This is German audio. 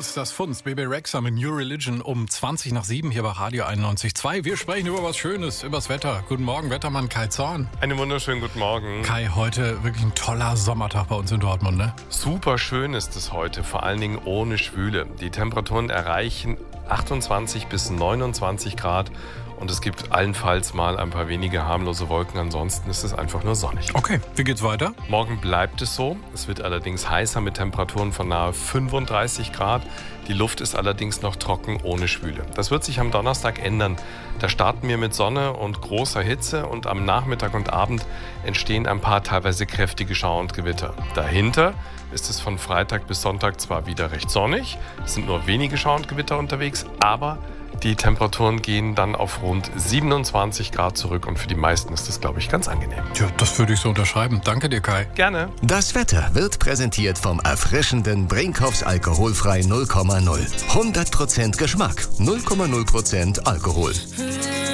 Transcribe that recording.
Kunst, das Funst. Bebe Rexha mit New Religion um 20 nach 7 hier bei Radio 91.2. Wir sprechen über was Schönes, übers Wetter. Guten Morgen, Wettermann Kai Zorn. Einen wunderschönen guten Morgen. Kai, heute wirklich ein toller Sommertag bei uns in Dortmund, ne? Super schön ist es heute, vor allen Dingen ohne Schwüle. Die Temperaturen erreichen 28 bis 29 Grad. Und es gibt allenfalls mal ein paar wenige harmlose Wolken, ansonsten ist es einfach nur sonnig. Okay, wie geht's weiter? Morgen bleibt es so. Es wird allerdings heißer mit Temperaturen von nahe 35 Grad. Die Luft ist allerdings noch trocken ohne Schwüle. Das wird sich am Donnerstag ändern. Da starten wir mit Sonne und großer Hitze und am Nachmittag und Abend entstehen ein paar teilweise kräftige Schauer und Gewitter. Dahinter ist es von Freitag bis Sonntag zwar wieder recht sonnig, es sind nur wenige Schauer und Gewitter unterwegs, aber die Temperaturen gehen dann auf rund 27 Grad zurück und für die meisten ist das, glaube ich, ganz angenehm. Ja, das würde ich so unterschreiben. Danke dir, Kai. Gerne. Das Wetter wird präsentiert vom erfrischenden Brinkhoffs Alkoholfrei 0,0. 100% Geschmack, 0,0% Alkohol.